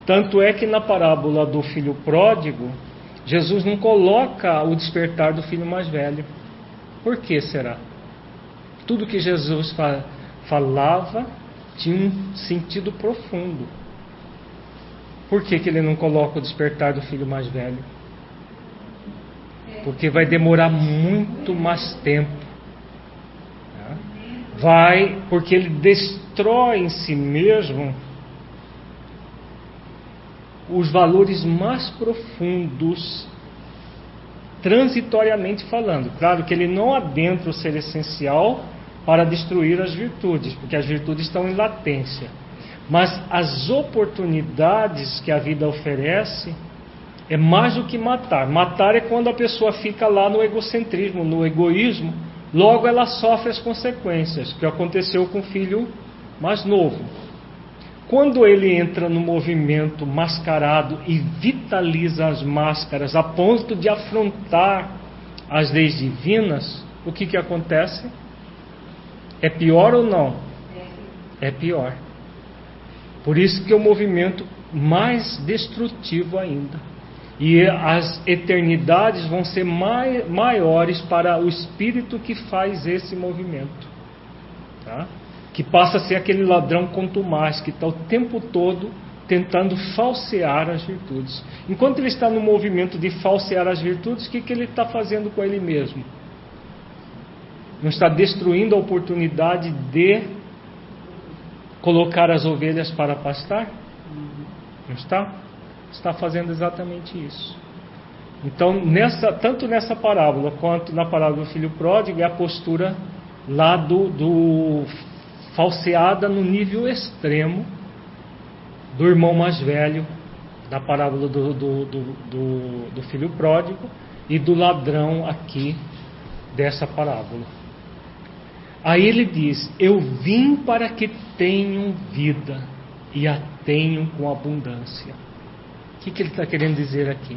Tanto é que na parábola do filho pródigo, Jesus não coloca o despertar do filho mais velho. Por que será? Tudo que Jesus falava tinha um sentido profundo. Por que ele não coloca o despertar do filho mais velho? Porque vai demorar muito mais tempo. Porque ele destrói em si mesmo os valores mais profundos, transitoriamente falando. Claro que ele não adentra o ser essencial para destruir as virtudes, porque as virtudes estão em latência. Mas as oportunidades que a vida oferece é mais do que matar. Matar é quando a pessoa fica lá no egocentrismo, no egoísmo, logo ela sofre as consequências, que aconteceu com o filho mais novo. Quando ele entra no movimento mascarado e vitaliza as máscaras a ponto de afrontar as leis divinas, o que acontece? É pior ou não? É pior. Por isso que é o movimento mais destrutivo ainda. E as eternidades vão ser maiores para o espírito que faz esse movimento. Tá? Que passa a ser aquele ladrão contumaz que está o tempo todo tentando falsear as virtudes. Enquanto ele está no movimento de falsear as virtudes, o que ele está fazendo com ele mesmo? Não está destruindo a oportunidade de colocar as ovelhas para pastar? Não está? Está fazendo exatamente isso. Então, tanto nessa parábola quanto na parábola do filho pródigo, é a postura lá do falseada no nível extremo do irmão mais velho, da parábola do filho pródigo, e do ladrão aqui dessa parábola. Aí ele diz: eu vim para que tenham vida e a tenham com abundância. O que ele está querendo dizer aqui?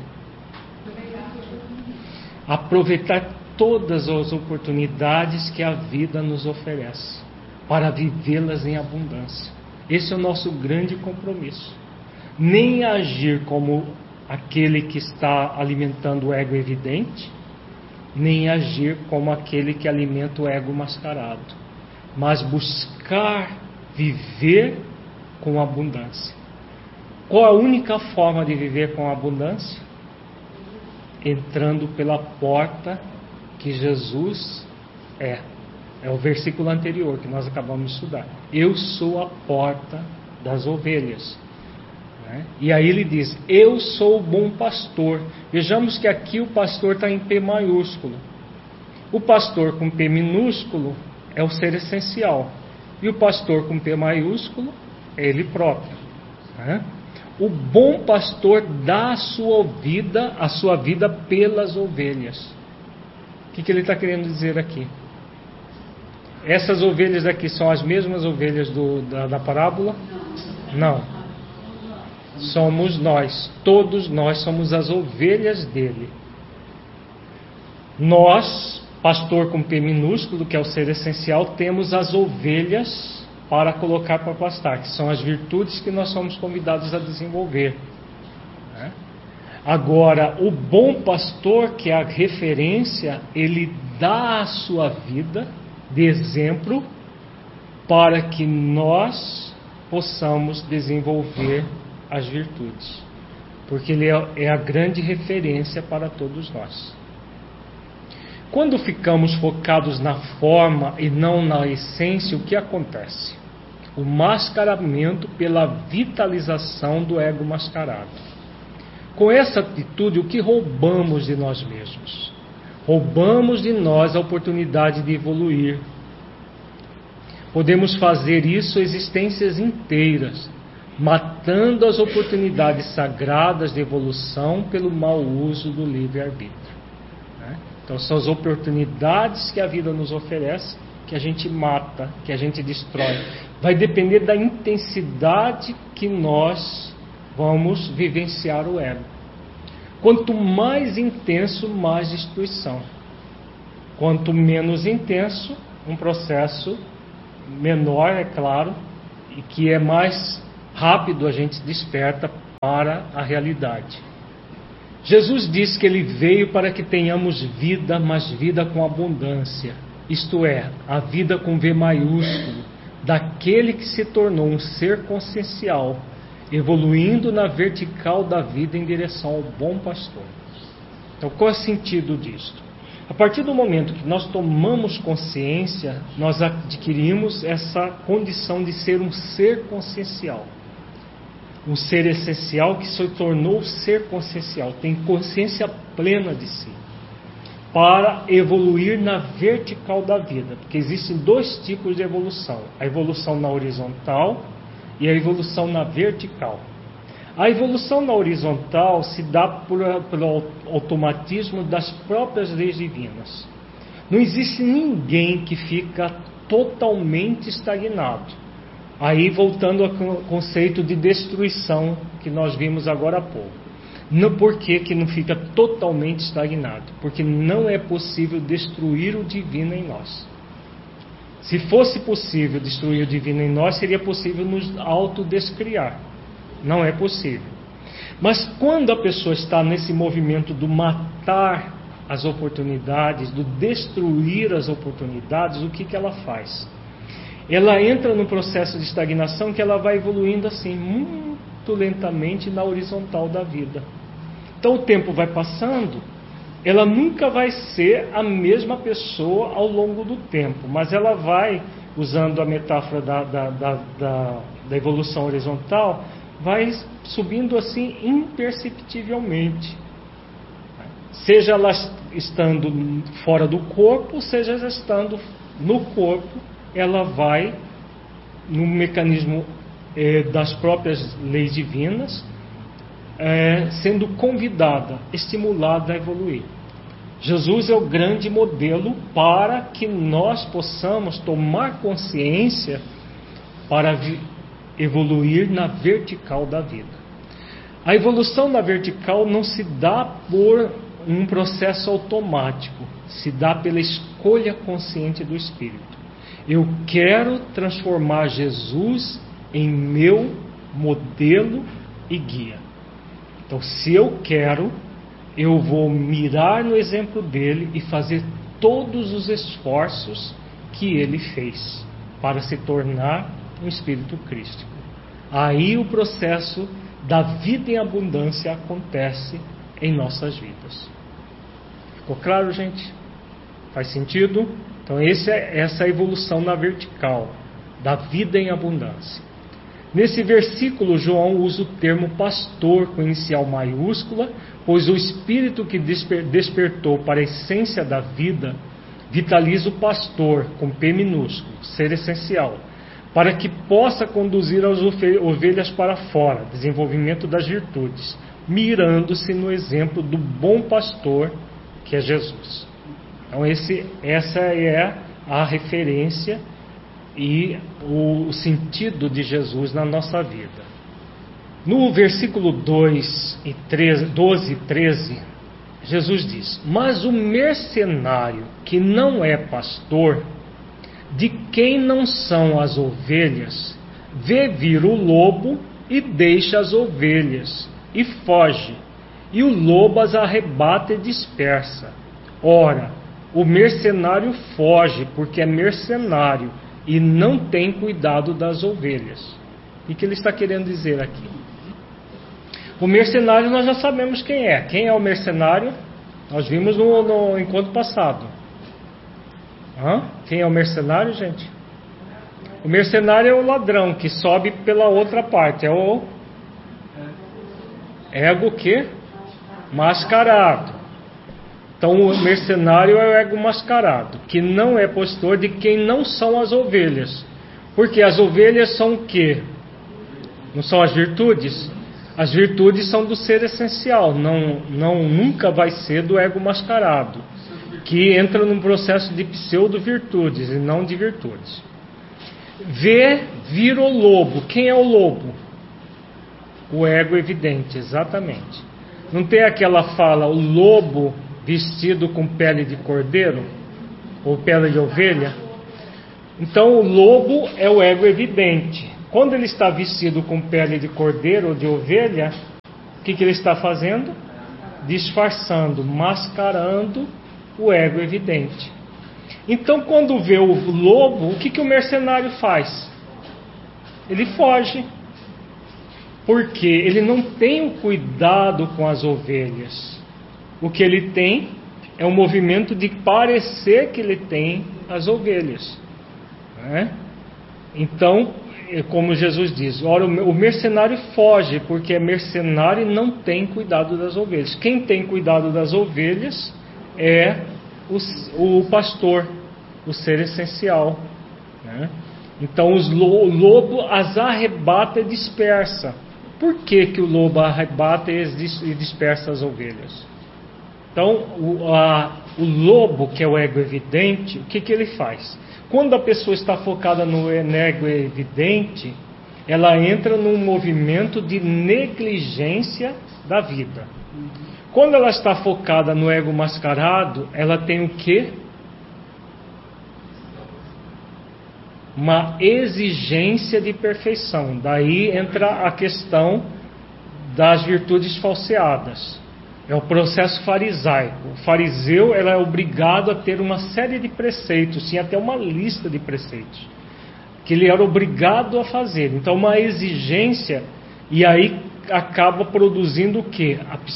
Aproveitar todas as oportunidades que a vida nos oferece para vivê-las em abundância. Esse é o nosso grande compromisso. Nem agir como aquele que está alimentando o ego evidente, nem agir como aquele que alimenta o ego mascarado, mas buscar viver com abundância. Qual a única forma de viver com abundância? Entrando pela porta que Jesus é. É o versículo anterior que nós acabamos de estudar. Eu sou a porta das ovelhas. E aí ele diz: eu sou o bom pastor. Vejamos que aqui o pastor está em P maiúsculo. O pastor com P minúsculo é o ser essencial. E o pastor com P maiúsculo é ele próprio. O bom pastor dá a sua vida pelas ovelhas. O que ele está querendo dizer aqui? Essas ovelhas aqui são as mesmas ovelhas da parábola? Não. Somos nós. Todos nós somos as ovelhas dele. Nós, pastor com P minúsculo, que é o ser essencial, temos as ovelhas para colocar para pastar, que são as virtudes que nós somos convidados a desenvolver. Agora, o bom pastor, que é a referência, ele dá a sua vida de exemplo para que nós possamos desenvolver as virtudes, porque ele é a grande referência para todos nós. Quando ficamos focados na forma e não na essência, o que acontece? O mascaramento pela vitalização do ego mascarado. Com essa atitude, o que roubamos de nós mesmos? Roubamos de nós a oportunidade de evoluir. Podemos fazer isso existências inteiras, matando as oportunidades sagradas de evolução pelo mau uso do livre-arbítrio. Então são as oportunidades que a vida nos oferece que a gente mata, que a gente destrói. Vai depender da intensidade que nós vamos vivenciar o ego. Quanto mais intenso, mais destruição. Quanto menos intenso, um processo menor, é claro, e que é mais rápido, a gente desperta para a realidade. Jesus disse que Ele veio para que tenhamos vida, mas vida com abundância. Isto é, a vida com V maiúsculo, daquele que se tornou um ser consciencial, evoluindo na vertical da vida em direção ao bom pastor. Então, qual é o sentido disto? A partir do momento que nós tomamos consciência, nós adquirimos essa condição de ser um ser consciencial. Um ser essencial que se tornou ser consciencial, tem consciência plena de si, para evoluir na vertical da vida. Porque existem dois tipos de evolução: a evolução na horizontal e a evolução na vertical. A evolução na horizontal se dá pelo automatismo das próprias leis divinas. Não existe ninguém que fica totalmente estagnado. Aí voltando ao conceito de destruição que nós vimos agora há pouco. Por que não fica totalmente estagnado? Porque não é possível destruir o divino em nós. Se fosse possível destruir o divino em nós, seria possível nos autodescriar. Não é possível. Mas quando a pessoa está nesse movimento do matar as oportunidades, do destruir as oportunidades, o que ela faz? Ela entra num processo de estagnação que ela vai evoluindo assim, muito lentamente na horizontal da vida. Então o tempo vai passando, ela nunca vai ser a mesma pessoa ao longo do tempo, mas ela vai, usando a metáfora da evolução horizontal, vai subindo assim imperceptivelmente. Seja ela estando fora do corpo, seja ela estando no corpo, ela vai, no mecanismo das próprias leis divinas, sendo convidada, estimulada a evoluir. Jesus é o grande modelo para que nós possamos tomar consciência para evoluir na vertical da vida. A evolução na vertical não se dá por um processo automático, se dá pela escolha consciente do Espírito. Eu quero transformar Jesus em meu modelo e guia. Então, se eu quero, eu vou mirar no exemplo dele e fazer todos os esforços que ele fez para se tornar um espírito crístico. Aí o processo da vida em abundância acontece em nossas vidas. Ficou claro, gente? Faz sentido? Então essa é a evolução na vertical, da vida em abundância. Nesse versículo, João usa o termo pastor com inicial maiúscula, pois o Espírito que despertou para a essência da vida vitaliza o pastor com P minúsculo, ser essencial, para que possa conduzir as ovelhas para fora, desenvolvimento das virtudes, mirando-se no exemplo do bom pastor, que é Jesus. Então essa é a referência e o sentido de Jesus na nossa vida. No versículo 12 e 13, Jesus diz: mas o mercenário que não é pastor, de quem não são as ovelhas, vê vir o lobo e deixa as ovelhas, e foge, e o lobo as arrebata e dispersa. Ora, o mercenário foge porque é mercenário e não tem cuidado das ovelhas. O que ele está querendo dizer aqui? O mercenário nós já sabemos quem é. Quem é o mercenário? Nós vimos no encontro passado. Quem é o mercenário, gente? O mercenário é o ladrão que sobe pela outra parte. É o ego que? Mascarado. Então o mercenário é o ego mascarado, que não é pastor de quem não são as ovelhas. Porque as ovelhas são o quê? Não são as virtudes? As virtudes são do ser essencial, nunca vai ser do ego mascarado, que entra num processo de pseudo-virtudes e não de virtudes. Vê vir o lobo. Quem é o lobo? O ego evidente, exatamente. Não tem aquela fala, o lobo vestido com pele de cordeiro ou pele de ovelha? Então o lobo é o ego evidente, Quando ele está vestido com pele de cordeiro ou de ovelha, o que ele está fazendo? Disfarçando, mascarando o ego evidente. Então, quando vê o lobo, o que o mercenário faz? Ele foge. Porque ele não tem o cuidado com as ovelhas. O que ele tem é um movimento de parecer que ele tem as ovelhas. Né? Então, como Jesus diz, ora, o mercenário foge, porque é mercenário e não tem cuidado das ovelhas. Quem tem cuidado das ovelhas é o pastor, o ser essencial. Né? Então, o lobo as arrebata e dispersa. Por que o lobo arrebata e dispersa as ovelhas? Então, o lobo, que é o ego evidente, o que ele faz? Quando a pessoa está focada no ego evidente, ela entra num movimento de negligência da vida. Quando ela está focada no ego mascarado, ela tem o quê? Uma exigência de perfeição. Daí entra a questão das virtudes falseadas. É o processo farisaico. O fariseu é obrigado a ter uma série de preceitos, sim, até uma lista de preceitos, que ele era obrigado a fazer. Então, uma exigência, e aí acaba produzindo o quê?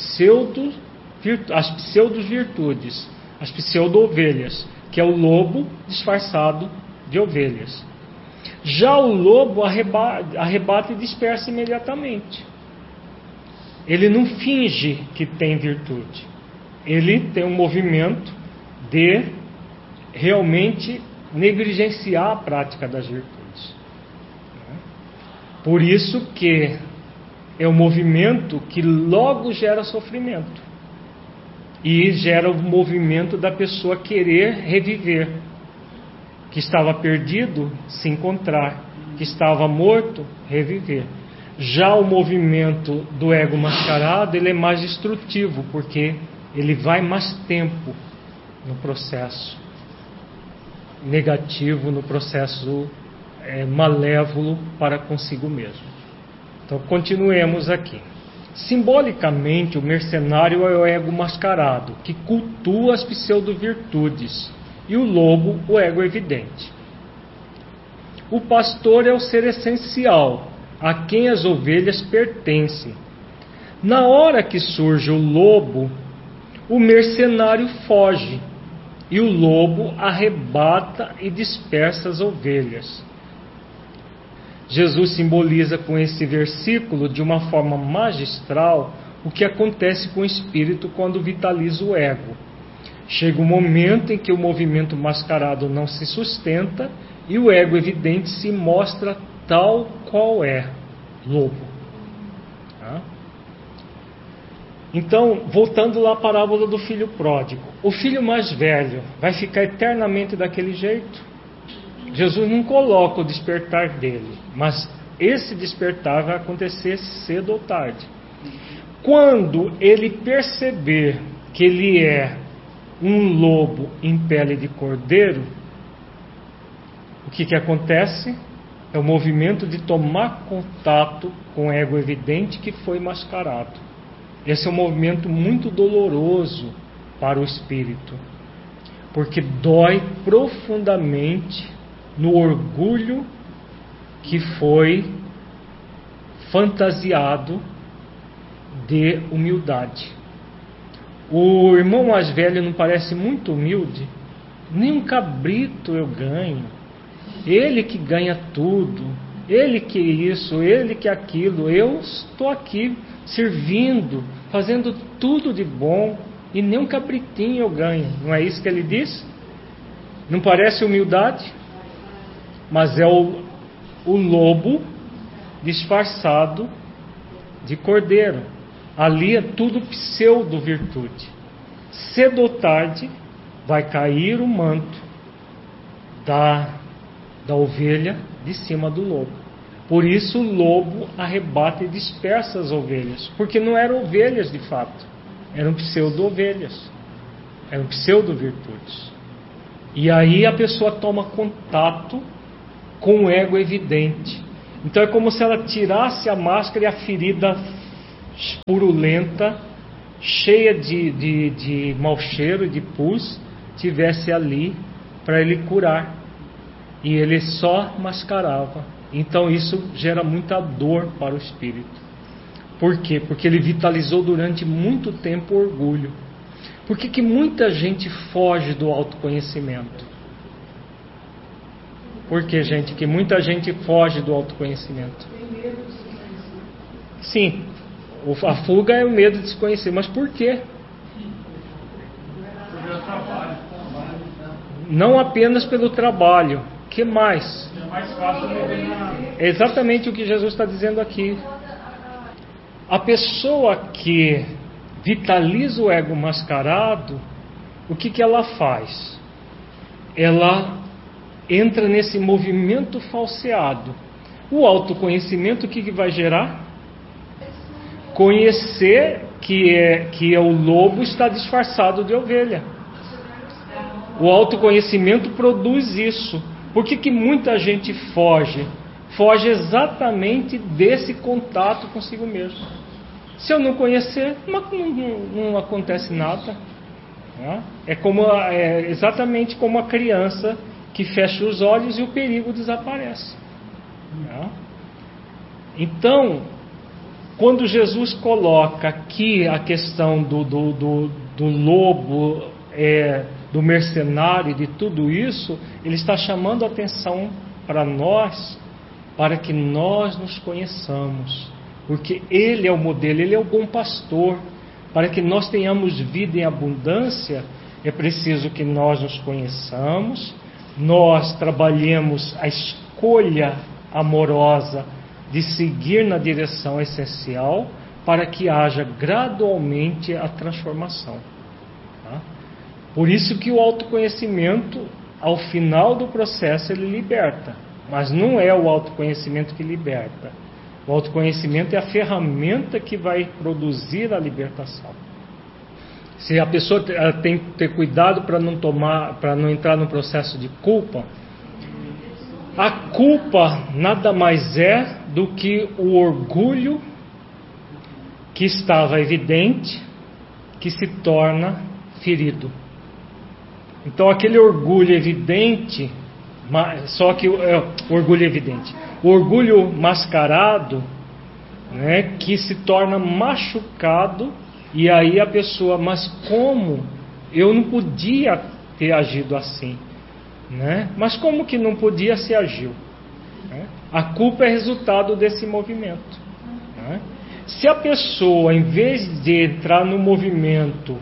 As pseudo-virtudes, as pseudo-ovelhas, que é o lobo disfarçado de ovelhas. Já o lobo arrebata e dispersa imediatamente. Ele não finge que tem virtude. Ele tem um movimento de realmente negligenciar a prática das virtudes. Por isso que é um movimento que logo gera sofrimento. E gera o movimento da pessoa querer reviver. Que estava perdido, se encontrar. Que estava morto, reviver. Já o movimento do ego mascarado, ele é mais destrutivo, porque ele vai mais tempo no processo negativo, no processo malévolo para consigo mesmo. Então, continuemos aqui. Simbolicamente, o mercenário é o ego mascarado, que cultua as pseudo-virtudes, e o lobo, o ego evidente. O pastor é o ser essencial, a quem as ovelhas pertencem. Na hora que surge o lobo, o mercenário foge, e o lobo arrebata e dispersa as ovelhas. Jesus simboliza com esse versículo, de uma forma magistral, o que acontece com o espírito quando vitaliza o ego. Chega um momento em que o movimento mascarado não se sustenta e o ego evidente se mostra tal qual é, lobo. Tá? Então, voltando lá à parábola do filho pródigo. O filho mais velho vai ficar eternamente daquele jeito? Jesus não coloca o despertar dele, mas esse despertar vai acontecer cedo ou tarde. Quando ele perceber que ele é um lobo em pele de cordeiro, o que acontece? É o movimento de tomar contato com o ego evidente que foi mascarado. Esse é um movimento muito doloroso para o espírito, porque dói profundamente no orgulho que foi fantasiado de humildade. O irmão mais velho não parece muito humilde? Nem um cabrito eu ganho. Ele que ganha tudo, ele que isso, ele que aquilo. Eu estou aqui servindo, fazendo tudo de bom, e nem um cabritinho eu ganho. Não é isso que ele diz? Não parece humildade? Mas é o lobo disfarçado de cordeiro. Ali é tudo pseudo-virtude. Cedo ou tarde vai cair o manto da ovelha de cima do lobo. Por isso o lobo arrebata e dispersa as ovelhas, porque não eram ovelhas de fato, eram pseudo-ovelhas, eram pseudo-virtudes. E aí a pessoa toma contato com o ego evidente, Então é como se ela tirasse a máscara e a ferida purulenta, cheia de mau cheiro, de pus, tivesse ali para ele curar. E ele só mascarava. Então isso gera muita dor para o espírito. Por quê? Porque ele vitalizou durante muito tempo o orgulho. Por que muita gente foge do autoconhecimento? Por que, gente? Que muita gente foge do autoconhecimento. Sim, a fuga é o medo de se conhecer. Mas por quê? Não apenas pelo trabalho. O que mais? É exatamente o que Jesus está dizendo aqui. A pessoa que vitaliza o ego mascarado, o que ela faz? Ela entra nesse movimento falseado. O autoconhecimento, o que vai gerar? Conhecer que o lobo está disfarçado de ovelha. O autoconhecimento produz isso. Por que muita gente foge? Foge exatamente desse contato consigo mesmo. Se eu não conhecer, não acontece nada. É exatamente como a criança que fecha os olhos e o perigo desaparece. Então, quando Jesus coloca aqui a questão do lobo, do mercenário e de tudo isso, ele está chamando a atenção para nós, para que nós nos conheçamos, porque ele é o modelo, ele é o bom pastor. Para que nós tenhamos vida em abundância, é preciso que nós nos conheçamos, nós trabalhemos a escolha amorosa de seguir na direção essencial, para que haja gradualmente a transformação. Por isso que o autoconhecimento, ao final do processo, ele liberta. Mas não é o autoconhecimento que liberta. O autoconhecimento é a ferramenta que vai produzir a libertação. Se a pessoa tem que ter cuidado para não entrar no processo de culpa, a culpa nada mais é do que o orgulho que estava evidente, que se torna ferido. Então aquele orgulho evidente, só que o orgulho evidente, o orgulho mascarado, né, que se torna machucado, e aí a pessoa, mas como? Eu não podia ter agido assim, né? Mas como que não podia se agiu? Né? A culpa é resultado desse movimento. Né? Se a pessoa, em vez de entrar no movimento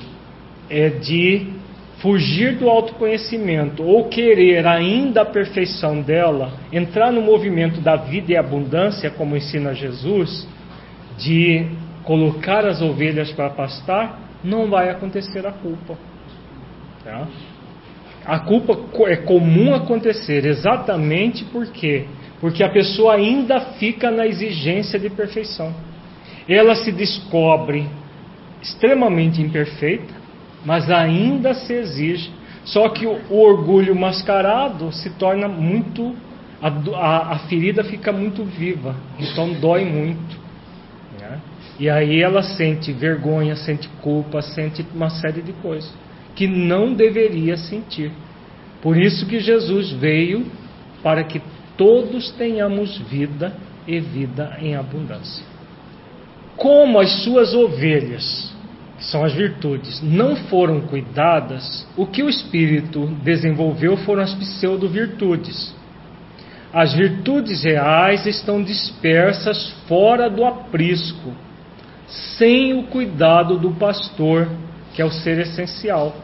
de fugir do autoconhecimento ou querer ainda a perfeição dela, entrar no movimento da vida e abundância, como ensina Jesus, de colocar as ovelhas para pastar, não vai acontecer a culpa. Tá? A culpa é comum acontecer exatamente porque a pessoa ainda fica na exigência de perfeição. Ela se descobre extremamente imperfeita, mas ainda se exige. Só que o orgulho mascarado se torna muito... A ferida fica muito viva, então dói muito. Né? E aí ela sente vergonha, sente culpa, sente uma série de coisas que não deveria sentir. Por isso que Jesus veio, para que todos tenhamos vida e vida em abundância. Como as suas ovelhas, que são as virtudes, não foram cuidadas, o que o Espírito desenvolveu foram as pseudo-virtudes. As virtudes reais estão dispersas fora do aprisco, sem o cuidado do pastor, que é o ser essencial.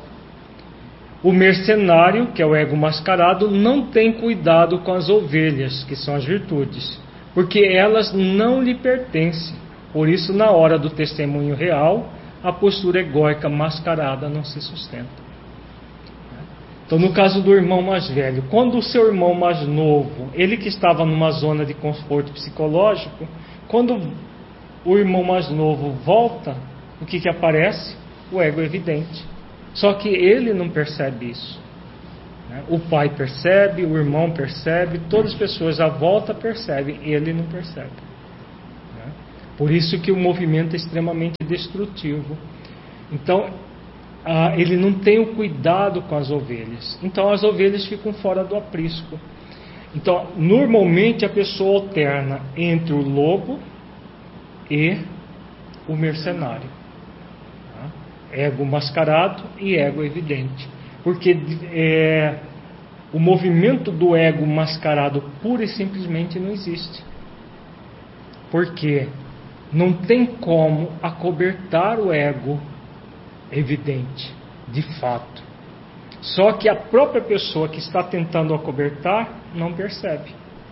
O mercenário, que é o ego mascarado, não tem cuidado com as ovelhas, que são as virtudes, porque elas não lhe pertencem. Por isso, na hora do testemunho real, a postura egóica mascarada não se sustenta. Então, no caso do irmão mais velho, quando o seu irmão mais novo, ele que estava numa zona de conforto psicológico, quando o irmão mais novo volta, o que aparece? O ego evidente. Só que ele não percebe isso. né? O pai percebe, o irmão percebe, todas as pessoas à volta percebem, ele não percebe, né? Por isso que o movimento é extremamente destrutivo. Então, ele não tem o cuidado com as ovelhas. Então as ovelhas ficam fora do aprisco. Então, normalmente a pessoa alterna entre o lobo e o mercenário, tá? Ego mascarado e ego evidente. Porque o movimento do ego mascarado pura e simplesmente não existe. Porque não tem como acobertar o ego evidente, de fato. Só que a própria pessoa que está tentando acobertar não percebe.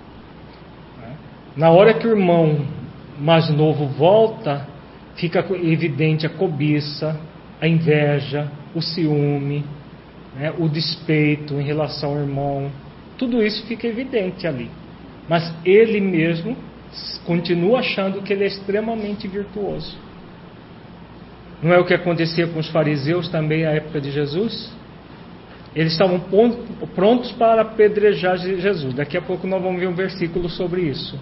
Na hora que o irmão mais novo volta, fica evidente a cobiça, a inveja, o ciúme, né, o despeito em relação ao irmão. Tudo isso fica evidente ali. Mas ele mesmo continua achando que ele é extremamente virtuoso. Não é o que acontecia com os fariseus também à época de Jesus? Eles estavam prontos para apedrejar Jesus. Daqui a pouco nós vamos ver um versículo sobre isso.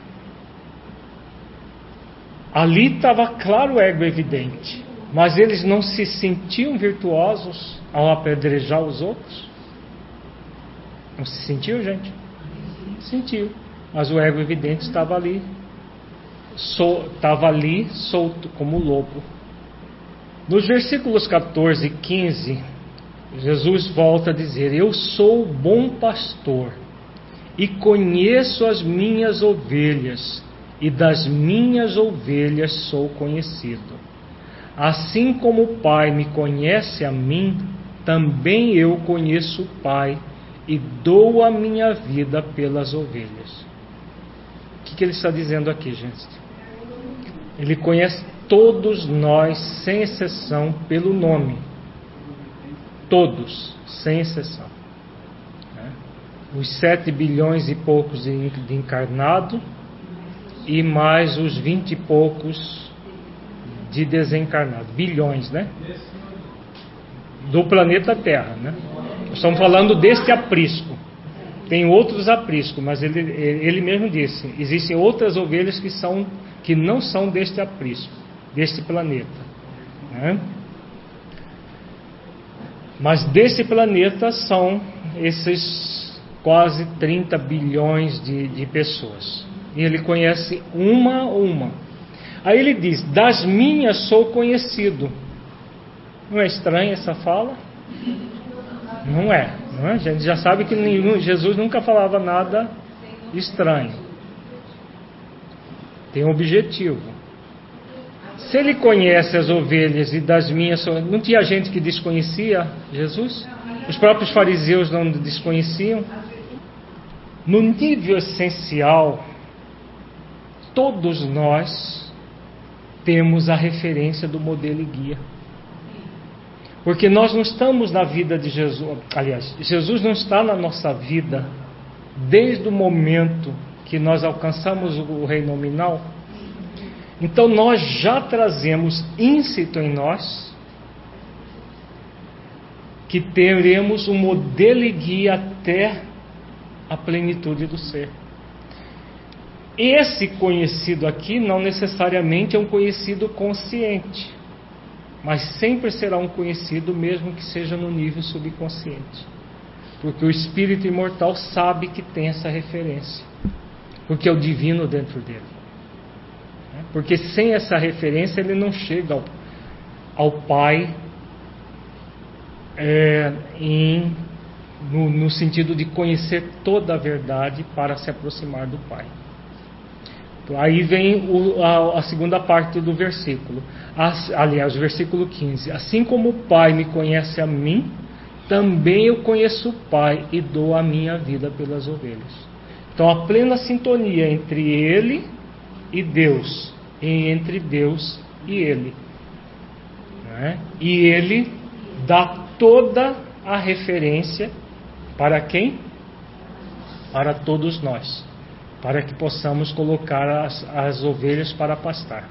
Ali estava claro o ego evidente, mas eles não se sentiam virtuosos ao apedrejar os outros? Não se sentiu, gente? Sentiu. Mas o ego evidente estava ali, solto como lobo. Nos versículos 14 e 15, Jesus volta a dizer: eu sou o bom pastor e conheço as minhas ovelhas, e das minhas ovelhas sou conhecido. Assim como o Pai me conhece a mim, também eu conheço o Pai e dou a minha vida pelas ovelhas. O que ele está dizendo aqui, gente? Ele conhece todos nós, sem exceção, pelo nome. Todos, sem exceção. Os 7 bilhões e poucos de encarnado e mais os 20 e poucos de desencarnado. Bilhões, né? Do planeta Terra, né? Estamos falando deste aprisco. Tem outros apriscos, mas ele mesmo disse: existem outras ovelhas que não são deste aprisco, deste planeta, né? Mas desse planeta são esses quase 30 bilhões de pessoas. E ele conhece uma a uma. Aí ele diz: das minhas sou conhecido. Não é estranha essa fala? Não é, não é? A gente já sabe que Jesus nunca falava nada estranho. Tem um objetivo. Se ele conhece as ovelhas e das minhas... Não tinha gente que desconhecia Jesus? Os próprios fariseus não desconheciam? No nível essencial, todos nós temos a referência do modelo e guia. Porque nós não estamos na vida de Jesus. Aliás, Jesus não está na nossa vida desde o momento que nós alcançamos o reino nominal. Então nós já trazemos íncito em nós que teremos um modelo e guia até a plenitude do ser. Esse conhecido aqui não necessariamente é um conhecido consciente, mas sempre será um conhecido mesmo que seja no nível subconsciente. Porque o espírito imortal sabe que tem essa referência, porque é o divino dentro dele. Porque sem essa referência ele não chega ao Pai no sentido de conhecer toda a verdade para se aproximar do Pai. Aí vem a segunda parte do versículo. Aliás, o versículo 15. Assim como o Pai me conhece a mim, também eu conheço o Pai e dou a minha vida pelas ovelhas. Então a plena sintonia entre ele e Deus, e entre Deus e ele, né? E ele dá toda a referência para quem? Para todos nós, para que possamos colocar as ovelhas para pastar.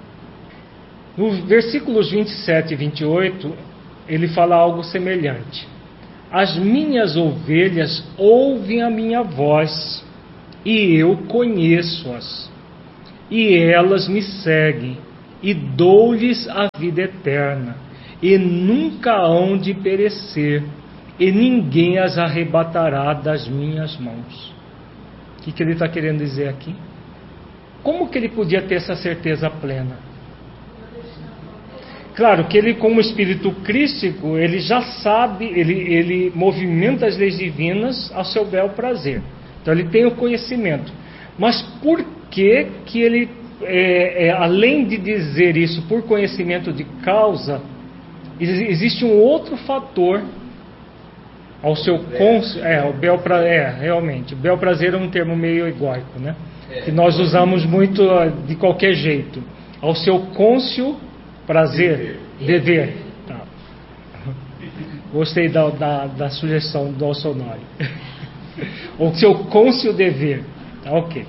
Nos versículos 27 e 28, ele fala algo semelhante. As minhas ovelhas ouvem a minha voz, e eu conheço-as, e elas me seguem, e dou-lhes a vida eterna, e nunca hão de perecer, e ninguém as arrebatará das minhas mãos. O que ele está querendo dizer aqui? Como que ele podia ter essa certeza plena? Claro que ele, como espírito crístico, ele já sabe, ele movimenta as leis divinas ao seu bel prazer. Então ele tem o conhecimento. Mas por que ele, além de dizer isso por conhecimento de causa, existe um outro fator ao seu realmente, o bel prazer é um termo meio egóico, né? Que nós usamos muito de qualquer jeito. Ao seu cônscio prazer, dever. Tá. Gostei da sugestão do Alçonório. O seu cônscio dever. Tá, ok.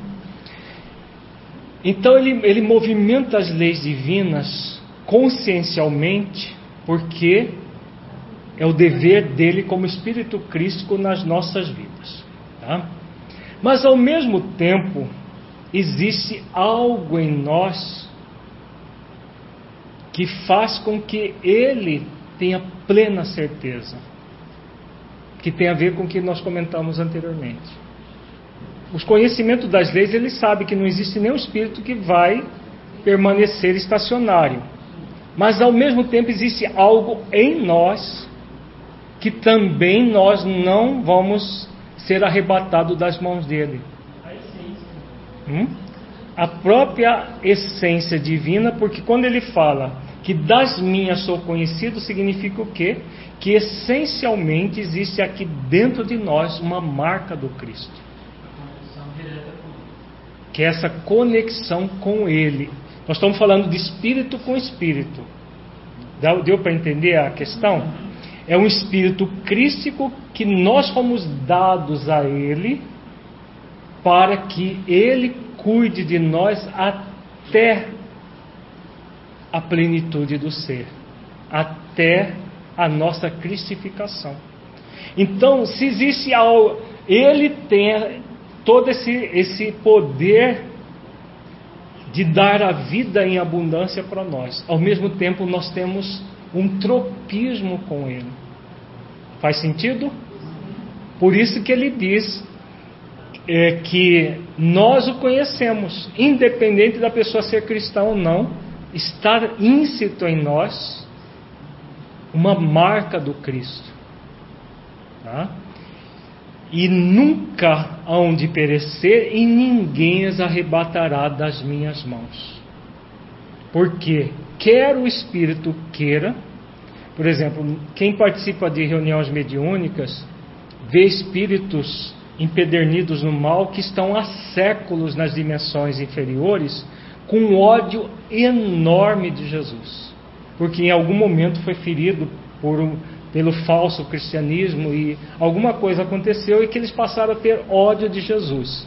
Então ele movimenta as leis divinas consciencialmente, porque é o dever dele como espírito crístico nas nossas vidas. Tá? Mas ao mesmo tempo, existe algo em nós que faz com que ele tenha plena certeza, que tem a ver com o que nós comentamos anteriormente. Os conhecimentos das leis, ele sabe que não existe nenhum espírito que vai permanecer estacionário, mas ao mesmo tempo existe algo em nós que também nós não vamos ser arrebatados das mãos dele. A própria essência divina, porque quando ele fala que das minhas sou conhecido, significa o quê? Que essencialmente existe aqui dentro de nós uma marca do Cristo, que é essa conexão com ele. Nós estamos falando de espírito com espírito. Deu para entender a questão? É um espírito crístico que nós fomos dados a ele para que ele cuide de nós até a plenitude do ser, até a nossa cristificação. Então, se existe algo, ele tem todo esse poder de dar a vida em abundância para nós. Ao mesmo tempo, nós temos um tropismo com ele. Faz sentido? Por isso que ele diz que nós o conhecemos, independente da pessoa ser cristã ou não, está íncito em nós uma marca do Cristo. Tá? E nunca hão de perecer, e ninguém as arrebatará das minhas mãos. Porque quer o espírito queira, por exemplo, quem participa de reuniões mediúnicas vê espíritos empedernidos no mal que estão há séculos nas dimensões inferiores com um ódio enorme de Jesus, porque em algum momento foi ferido pelo falso cristianismo e alguma coisa aconteceu e que eles passaram a ter ódio de Jesus.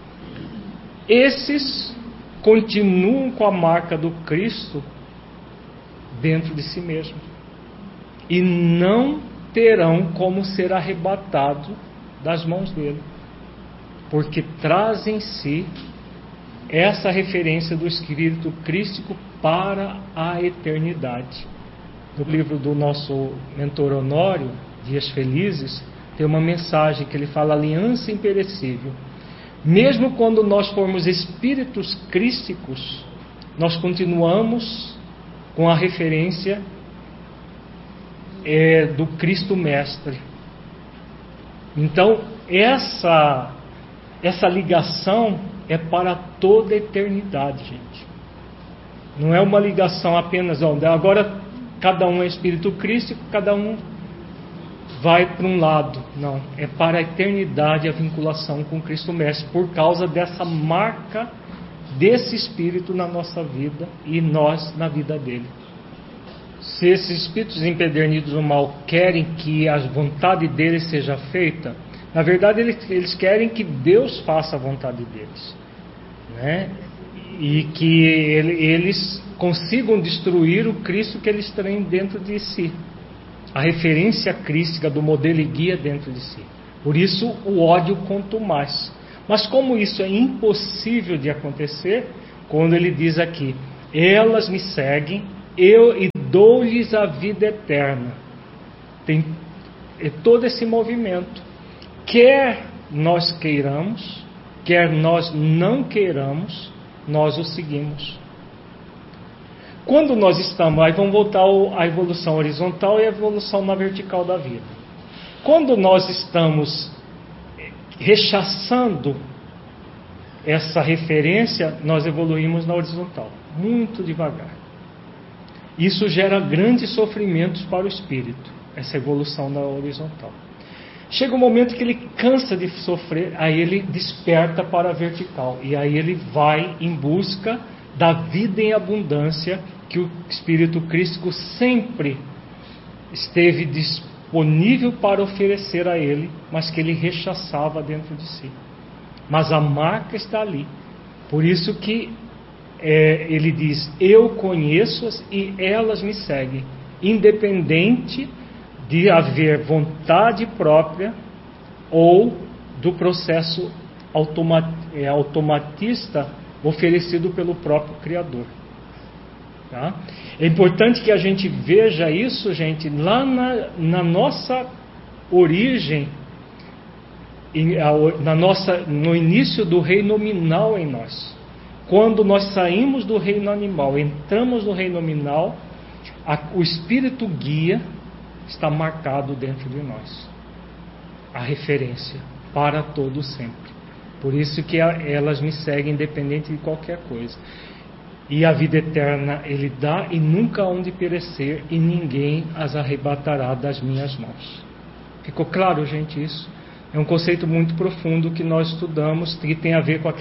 Esses continuam com a marca do Cristo dentro de si mesmo e não terão como ser arrebatados das mãos dele, porque trazem em si essa referência do Espírito Crístico para a eternidade. No livro do nosso mentor Honório, Dias Felizes, tem uma mensagem que ele fala: aliança imperecível. Mesmo quando nós formos espíritos crísticos, nós continuamos com a referência do Cristo Mestre. Então, essa ligação é para toda a eternidade, gente. Não é uma ligação apenas, agora cada um é espírito crístico, cada um vai para um lado. Não, é para a eternidade a vinculação com Cristo Mestre, por causa dessa marca desse espírito na nossa vida e nós na vida dele. Se esses espíritos empedernidos no mal querem que a vontade deles seja feita, na verdade eles querem que Deus faça a vontade deles, né? E que eles consigam destruir o Cristo que eles têm dentro de si. a referência crística do modelo e guia dentro de si. Por isso o ódio quanto mais. Mas como isso é impossível de acontecer, quando ele diz aqui, elas me seguem, eu e dou-lhes a vida eterna. Tem todo esse movimento. Quer nós queiramos, quer nós não queiramos, nós o seguimos. Quando nós estamos, aí vamos voltar à evolução horizontal e à evolução na vertical da vida. Quando nós estamos rechaçando essa referência, nós evoluímos na horizontal, muito devagar. Isso gera grandes sofrimentos para o espírito, essa evolução na horizontal. Chega um momento que ele cansa de sofrer, aí ele desperta para a vertical, e aí ele vai em busca da vida em abundância que o Espírito Crístico sempre esteve disponível para oferecer a ele, mas que ele rechaçava dentro de si. Mas a marca está ali. Por isso que ele diz, eu conheço-as e elas me seguem, independente de haver vontade própria ou do processo automatista oferecido pelo próprio Criador. Tá? É importante que a gente veja isso, gente, lá na nossa origem, no início do reino nominal em nós. Quando nós saímos do reino animal, entramos no reino nominal, o Espírito guia está marcado dentro de nós. A referência para todo sempre. Por isso que elas me seguem independente de qualquer coisa. E a vida eterna Ele dá e nunca hão de perecer, e ninguém as arrebatará das minhas mãos. Ficou claro, gente, isso? É um conceito muito profundo que nós estudamos, que tem a ver com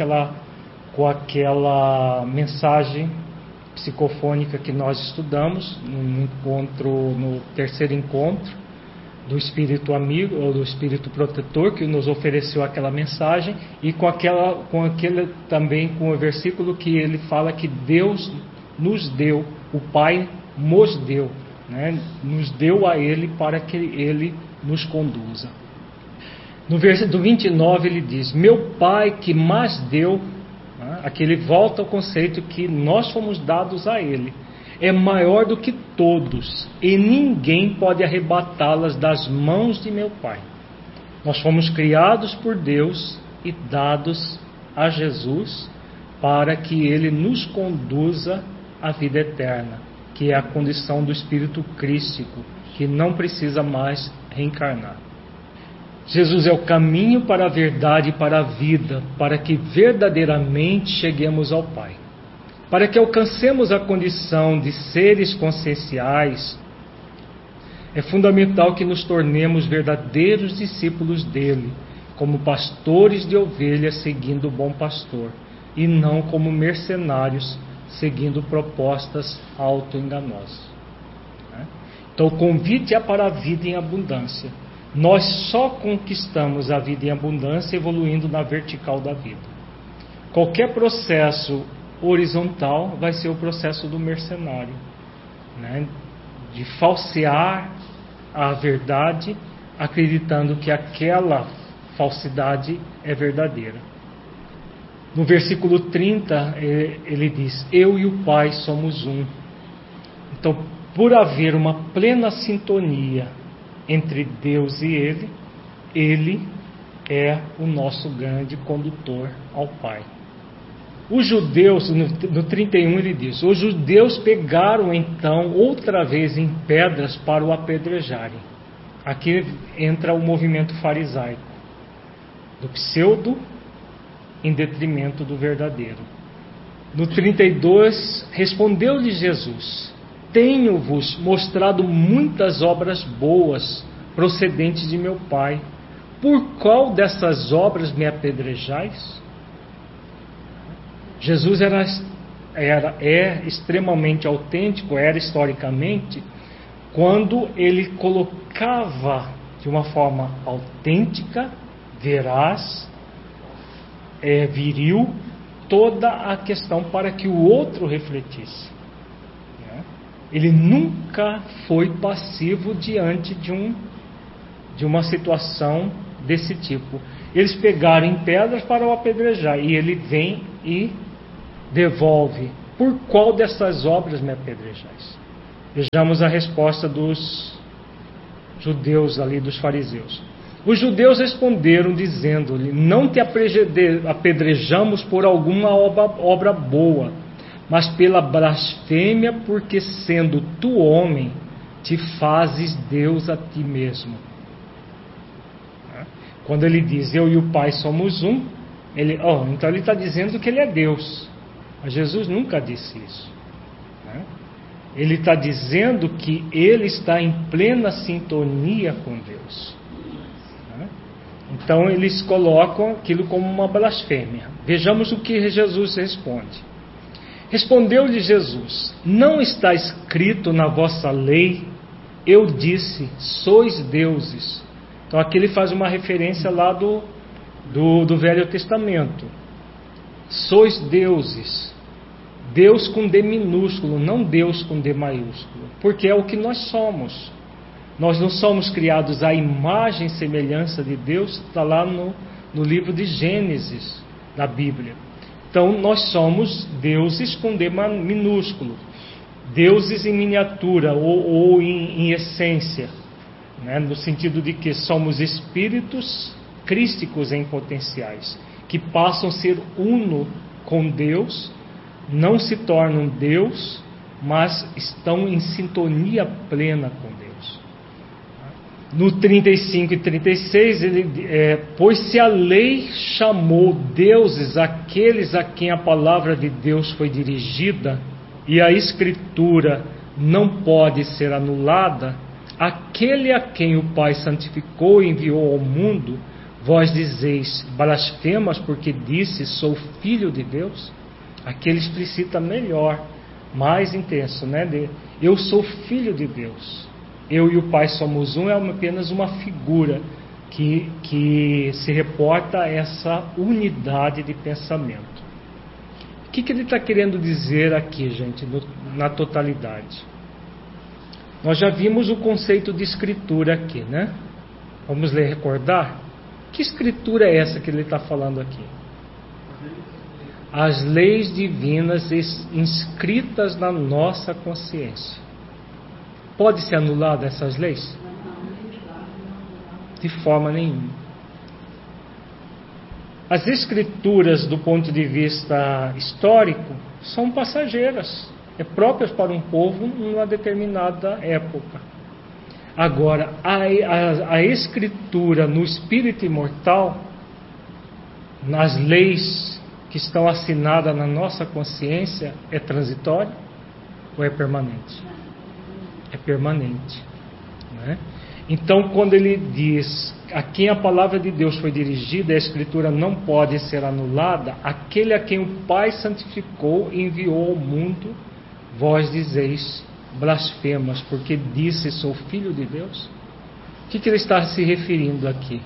aquela mensagem psicofônica que nós estudamos no terceiro encontro do Espírito Amigo, ou do Espírito Protetor, que nos ofereceu aquela mensagem, e com aquele também com o versículo que ele fala que Deus nos deu, o Pai nos deu, né? Nos deu a Ele para que Ele nos conduza. No versículo 29 ele diz, meu Pai que mais deu, aqui ele volta ao conceito que nós fomos dados a Ele, é maior do que todos, e ninguém pode arrebatá-las das mãos de meu Pai. Nós fomos criados por Deus e dados a Jesus para que Ele nos conduza à vida eterna, que é a condição do Espírito Crístico, que não precisa mais reencarnar. Jesus é o caminho para a verdade e para a vida, para que verdadeiramente cheguemos ao Pai. Para que alcancemos a condição de seres conscienciais, é fundamental que nos tornemos verdadeiros discípulos dele, como pastores de ovelhas seguindo o bom pastor, e não como mercenários seguindo propostas auto-enganosas. Então o convite é para a vida em abundância. Nós só conquistamos a vida em abundância evoluindo na vertical da vida. Qualquer processo horizontal vai ser o processo do mercenário, né? De falsear a verdade, acreditando que aquela falsidade é verdadeira. No versículo 30 ele diz, eu e o Pai somos um. Então, por haver uma plena sintonia entre Deus e Ele é o nosso grande condutor ao Pai. Os judeus, no 31 ele diz, os judeus pegaram então outra vez em pedras para o apedrejarem. Aqui entra o movimento farisaico, do pseudo em detrimento do verdadeiro. No 32, respondeu-lhe Jesus, tenho-vos mostrado muitas obras boas procedentes de meu Pai, por qual dessas obras me apedrejais? Jesus é extremamente autêntico, era historicamente, quando ele colocava de uma forma autêntica, veraz, viril, toda a questão para que o outro refletisse. Ele nunca foi passivo diante de uma situação desse tipo. Eles pegaram em pedras para o apedrejar, e ele vem e devolve: por qual dessas obras me apedrejais? Vejamos a resposta dos judeus ali, dos fariseus. Os judeus responderam dizendo-lhe: não te apedrejamos por alguma obra boa, mas pela blasfêmia, porque sendo tu homem, te fazes Deus a ti mesmo. Quando ele diz eu e o Pai somos um, então ele está dizendo que ele é Deus. Mas Jesus nunca disse isso. Ele está dizendo que ele está em plena sintonia com Deus. Então eles colocam aquilo como uma blasfêmia. Vejamos o que Jesus responde. Respondeu-lhe Jesus: não está escrito na vossa lei, eu disse, sois deuses. Então aqui ele faz uma referência lá do Velho Testamento. Sois deuses. Deus com D minúsculo, não Deus com D maiúsculo. Porque é o que nós somos. Nós não somos criados à imagem e semelhança de Deus. Está lá no livro de Gênesis da Bíblia. Então nós somos deuses com D minúsculo. Deuses em miniatura ou em essência. No sentido de que somos espíritos crísticos em potenciais, que passam a ser uno com Deus, não se tornam Deus, mas estão em sintonia plena com Deus. No 35 e 36, pois se a lei chamou deuses aqueles a quem a palavra de Deus foi dirigida, e a Escritura não pode ser anulada, aquele a quem o Pai santificou e enviou ao mundo, vós dizeis blasfemas, porque disse sou filho de Deus. Aqui ele explicita melhor, mais intenso, eu sou filho de Deus. Eu e o Pai somos um, é apenas uma figura que se reporta a essa unidade de pensamento. O que ele está querendo dizer aqui, gente, na totalidade? Nós já vimos o conceito de escritura aqui, Vamos ler, recordar? Que escritura é essa que ele está falando aqui? As leis divinas inscritas na nossa consciência. Pode ser anulada essas leis? De forma nenhuma. As escrituras, do ponto de vista histórico, são passageiras. Próprias para um povo numa determinada época. Agora, a escritura no espírito imortal, nas leis que estão assinadas na nossa consciência, é transitória ou é permanente? É permanente. Então, quando ele diz a quem a palavra de Deus foi dirigida, a escritura não pode ser anulada, aquele a quem o Pai santificou e enviou ao mundo, vós dizeis blasfemas, porque disse sou filho de Deus. O que ele está se referindo aqui?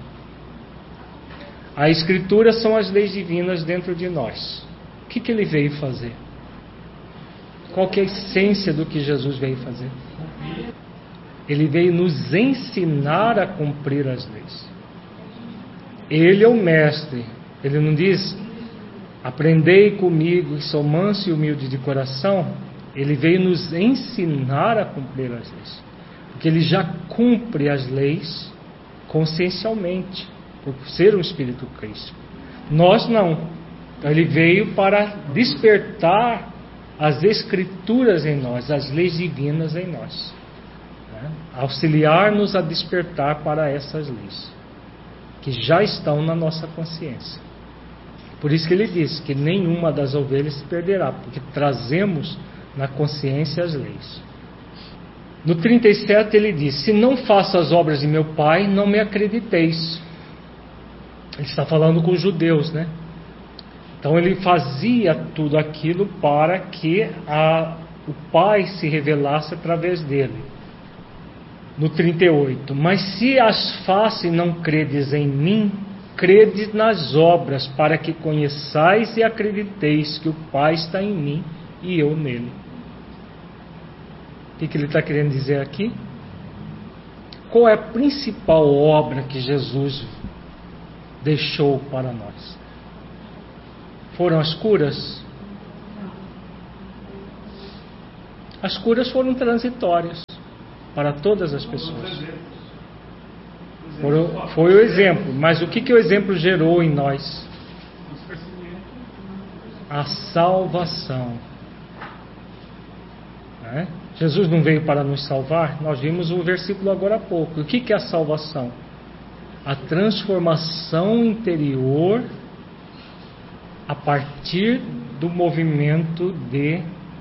A Escritura são as leis divinas dentro de nós. O que ele veio fazer? Qual que é a essência do que Jesus veio fazer? Ele veio nos ensinar a cumprir as leis. Ele é o mestre. Ele não diz: aprendei comigo, sou manso e humilde de coração. Ele veio nos ensinar a cumprir as leis. Porque ele já cumpre as leis consciencialmente, por ser um espírito crístico. Nós não. Então ele veio para despertar as escrituras em nós, as leis divinas em nós. Auxiliar-nos a despertar para essas leis, que já estão na nossa consciência. Por isso que ele diz que nenhuma das ovelhas se perderá, porque trazemos na consciência as leis. No 37 ele diz: se não faço as obras de meu Pai, não me acrediteis. Ele está falando com os judeus, Então ele fazia tudo aquilo para que o Pai se revelasse através dele. No 38, mas se as faço e não credes em mim, credes nas obras, para que conheçais e acrediteis que o Pai está em mim e eu nele. O que ele está querendo dizer aqui? Qual é a principal obra que Jesus deixou para nós? Foram as curas? As curas foram transitórias para todas as pessoas. Foi o exemplo, mas o que o exemplo gerou em nós? A salvação. Jesus não veio para nos salvar? Nós vimos o versículo agora há pouco. O que é a salvação? A transformação interior a partir do movimento de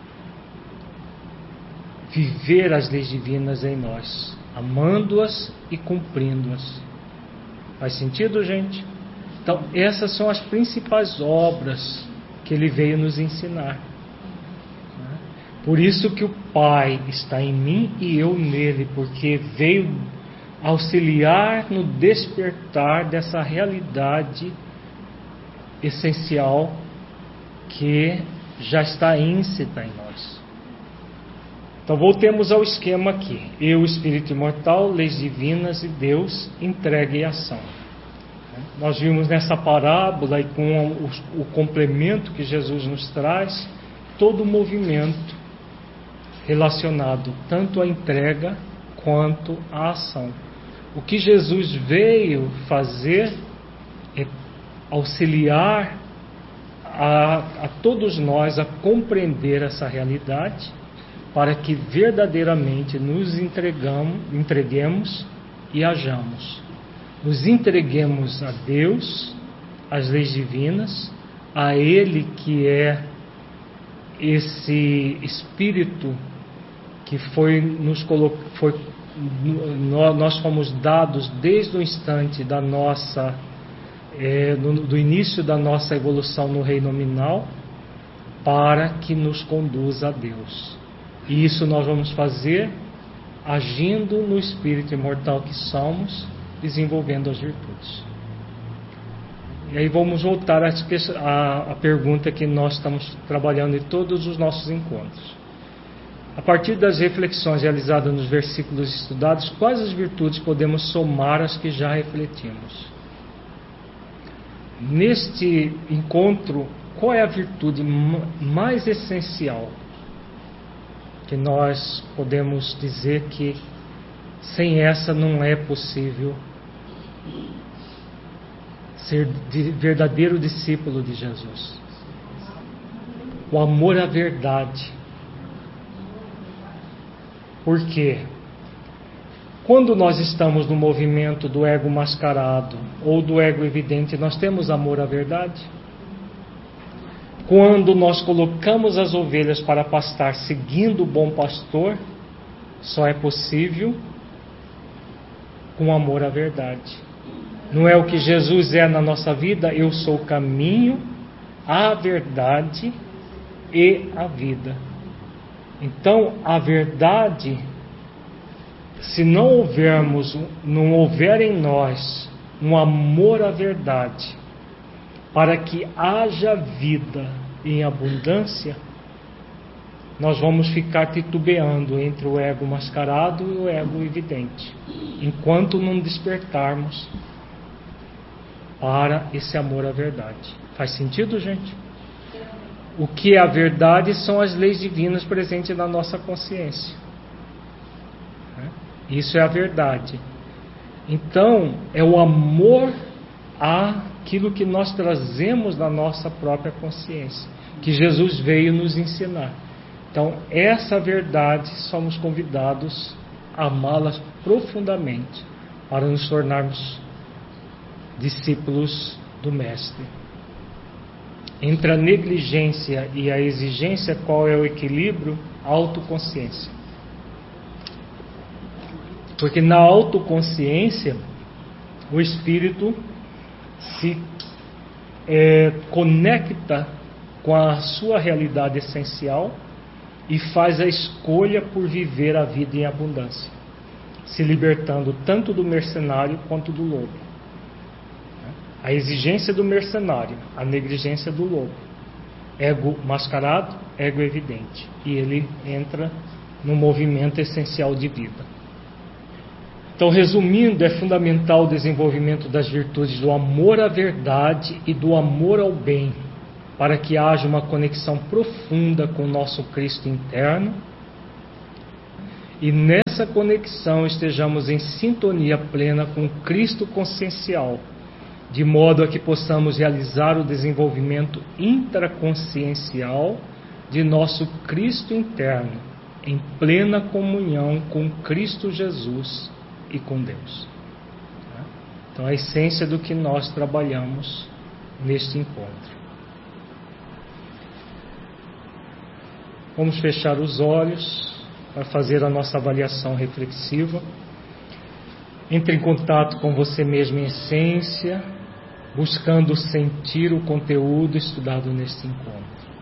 viver as leis divinas em nós, amando-as e cumprindo-as. Faz sentido, gente? Então, essas são as principais obras que ele veio nos ensinar. Por isso que o Pai está em mim e eu nele, porque veio auxiliar no despertar dessa realidade essencial que já está íncita em nós. Então voltemos ao esquema aqui. Eu, espírito imortal, leis divinas e Deus, entrega e ação. Nós vimos nessa parábola e com o complemento que Jesus nos traz, todo o movimento relacionado tanto à entrega quanto à ação. O que Jesus veio fazer é auxiliar a todos nós a compreender essa realidade, para que verdadeiramente nos entreguemos e hajamos. Nos entreguemos a Deus, às leis divinas, a Ele que é esse Espírito que nós fomos dados desde o instante da nossa do início da nossa evolução no reino nominal, para que nos conduza a Deus. E isso nós vamos fazer agindo no espírito imortal que somos, desenvolvendo as virtudes. E aí vamos voltar à pergunta que nós estamos trabalhando em todos os nossos encontros. A partir das reflexões realizadas nos versículos estudados, quais as virtudes podemos somar às que já refletimos? Neste encontro, qual é a virtude mais essencial que nós podemos dizer que sem essa não é possível ser verdadeiro discípulo de Jesus? O amor à verdade. Por quê? Quando nós estamos no movimento do ego mascarado ou do ego evidente, nós temos amor à verdade? Quando nós colocamos as ovelhas para pastar seguindo o bom pastor, só é possível com amor à verdade. Não é o que Jesus é na nossa vida? Eu sou o caminho, a verdade e a vida. Então, a verdade, se não houver em nós um amor à verdade, para que haja vida em abundância, nós vamos ficar titubeando entre o ego mascarado e o ego evidente, enquanto não despertarmos para esse amor à verdade. Faz sentido, gente? O que é a verdade são as leis divinas presentes na nossa consciência. Isso é a verdade. Então, é o amor àquilo que nós trazemos da nossa própria consciência, que Jesus veio nos ensinar. Então, essa verdade somos convidados a amá-la profundamente para nos tornarmos discípulos do Mestre. Entre a negligência e a exigência, qual é o equilíbrio? A autoconsciência. Porque na autoconsciência, o espírito se conecta com a sua realidade essencial e faz a escolha por viver a vida em abundância, se libertando tanto do mercenário quanto do lobo. A exigência do mercenário, a negligência do lobo. Ego mascarado, ego evidente. E ele entra no movimento essencial de vida. Então, resumindo, é fundamental o desenvolvimento das virtudes do amor à verdade e do amor ao bem, para que haja uma conexão profunda com o nosso Cristo interno, e nessa conexão estejamos em sintonia plena com o Cristo consciencial, de modo a que possamos realizar o desenvolvimento intraconsciencial de nosso Cristo interno, em plena comunhão com Cristo Jesus e com Deus. Então, a essência do que nós trabalhamos neste encontro. Vamos fechar os olhos para fazer a nossa avaliação reflexiva. Entre em contato com você mesmo em essência, buscando sentir o conteúdo estudado neste encontro.